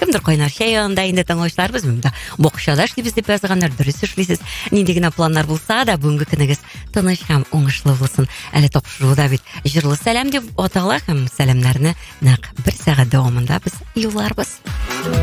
кімдір қойнар шайын дайында тыңлаушыларыбыз мында боқшада эшлибиз деп жазгандар дұрыс эшлисез. Ниндегенә планнар булса да бүгенге көнегез тыныч һәм уңышлы булсын. Әле тапшыруда бит җырлы сәлам дип атала һәм сәламнарны нәкъ 1 сәгать дәвамында без юлларбыз.